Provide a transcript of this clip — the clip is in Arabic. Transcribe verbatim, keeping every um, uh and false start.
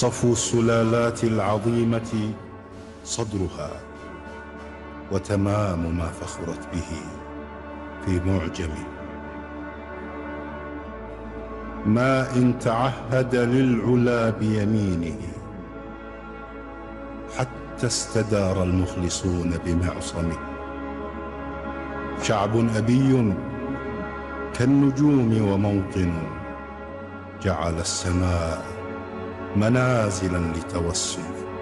وصفو السلالات العظيمة صدرها، وتمام ما فخرت به في معجمه. ما إن تعهد للعلا بيمينه، حتى استدار المخلصون بمعصمه. شعب أبي كالنجوم وموطن، جعل السماء منازلا لتوسل.